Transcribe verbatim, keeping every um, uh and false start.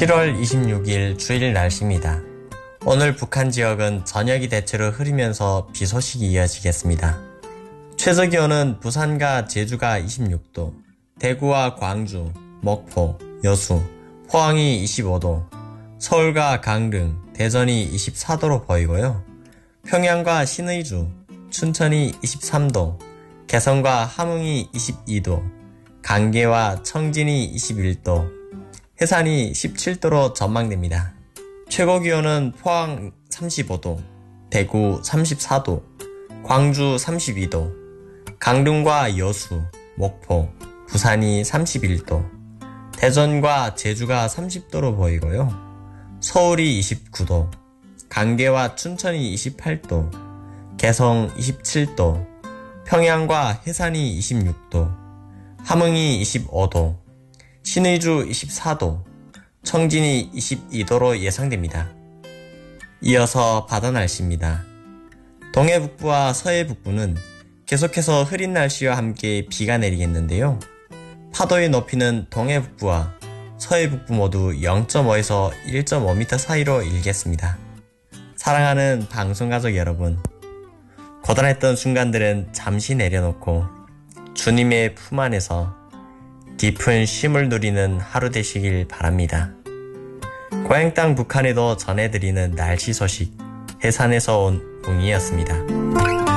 칠월 이십육일 주일 날씨입니다. 오늘 북한 지역은 저녁이 대체로 흐리면서 비 소식이 이어지겠습니다. 최저기온은 부산과 제주가 이십육도, 대구와 광주, 목포, 여수, 포항이 이십오도, 서울과 강릉, 대전이 이십사도로 보이고요. 평양과 신의주, 춘천이 이십삼도, 개성과 함흥이 이십이도, 강계와 청진이 이십일도, 해산이 십칠도로 전망됩니다. 최고기온은 포항 삼십오도, 대구 삼십사도, 광주 삼십이도, 강릉과 여수, 목포, 부산이 삼십일도, 대전과 제주가 삼십도로 보이고요. 서울이 이십구도, 강계와 춘천이 이십팔도, 개성 이십칠도, 평양과 해산이 이십육도, 함흥이 이십오도, 신의주 이십사도, 청진이 이십이도로 예상됩니다. 이어서 바다 날씨입니다. 동해북부와 서해북부는 계속해서 흐린 날씨와 함께 비가 내리겠는데요. 파도의 높이는 동해북부와 서해북부 모두 영점오에서 일점오 미터 사이로 일겠습니다. 사랑하는 방송가족 여러분, 고단했던 순간들은 잠시 내려놓고 주님의 품 안에서 깊은 쉼을 누리는 하루 되시길 바랍니다. 고향 땅 북한에도 전해드리는 날씨 소식, 해산에서 온 웅이었습니다.